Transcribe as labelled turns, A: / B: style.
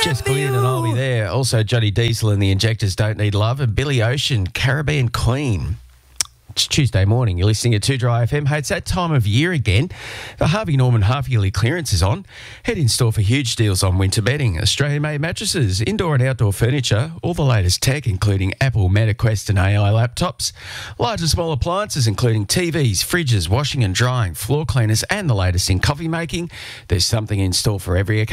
A: Jess Glynn and I'll be there. Also, Johnny Diesel and the Injectors Don't Need Love, and Billy Ocean, Caribbean Queen. It's Tuesday morning. You're listening to 2 Dry FM. Hey, it's that time of year again. The Harvey Norman half-yearly clearance is on. Head in store for huge deals on winter bedding, Australian-made mattresses, indoor and outdoor furniture, all the latest tech, including Apple, MetaQuest and AI laptops, large and small appliances, including TVs, fridges, washing and drying, floor cleaners, and the latest in coffee making. There's something in store for every occasion.